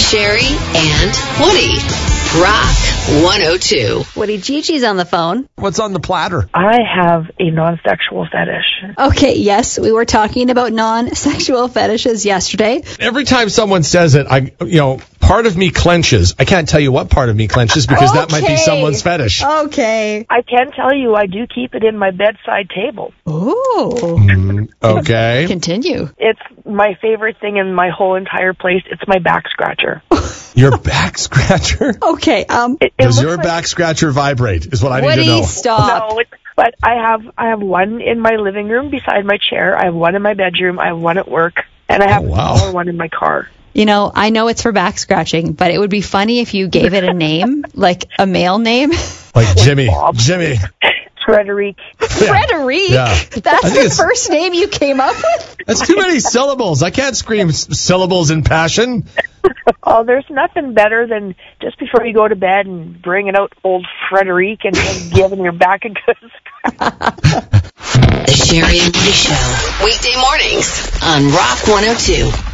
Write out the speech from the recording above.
Sherry and Woody. Rock 102. Woody, Gigi's on the phone. What's on the platter? I have a non-sexual fetish. Okay, yes, we were talking about non-sexual fetishes yesterday. Every time someone says it, part of me clenches. I can't tell you what part of me clenches because that might be someone's fetish. Okay. I can tell you I do keep it in my bedside table. Ooh. Okay. Continue. It's my favorite thing in my whole entire place. It's my back scratcher. Your back scratcher? Okay. Does your back scratcher vibrate is what I need to know. Woody, stop. No, but I have one in my living room beside my chair. I have one in my bedroom. I have one at work. And I have a smaller one in my car. You know, I know it's for back scratching, but it would be funny if you gave it a name, like a male name. Like Jimmy. Bob. Jimmy. Frederic. Frederic? Yeah. That's the first name you came up with? That's too many syllables. I can't scream syllables in passion. Oh, there's nothing better than just before you go to bed and bringing out old Frederic and then giving your back a good scratch. The Sherry and Woody Show. Weekday mornings on Rock 102.